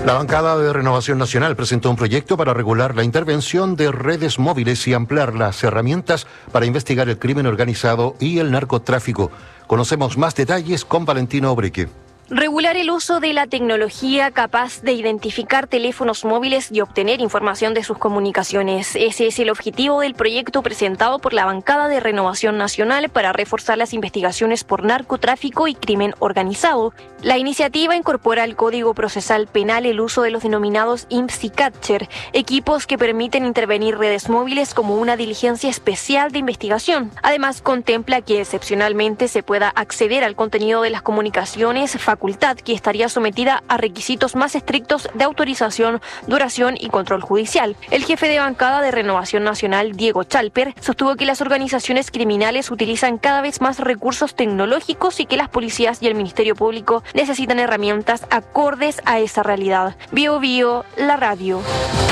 La bancada de Renovación Nacional presentó un proyecto para regular la intervención de redes móviles y ampliar las herramientas para investigar el crimen organizado y el narcotráfico. Conocemos más detalles con Valentino Obreque. Regular el uso de la tecnología capaz de identificar teléfonos móviles y obtener información de sus comunicaciones. Ese es el objetivo del proyecto presentado por la bancada de Renovación Nacional para reforzar las investigaciones por narcotráfico y crimen organizado. La iniciativa incorpora al Código Procesal Penal el uso de los denominados IMSI Catcher, equipos que permiten intervenir redes móviles como una diligencia especial de investigación. Además, contempla que excepcionalmente se pueda acceder al contenido de las comunicaciones, facultad que estaría sometida a requisitos más estrictos de autorización, duración y control judicial. El jefe de bancada de Renovación Nacional, Diego Chalper, sostuvo que las organizaciones criminales utilizan cada vez más recursos tecnológicos y que las policías y el Ministerio Público necesitan herramientas acordes a esa realidad. Bio Bio, la radio.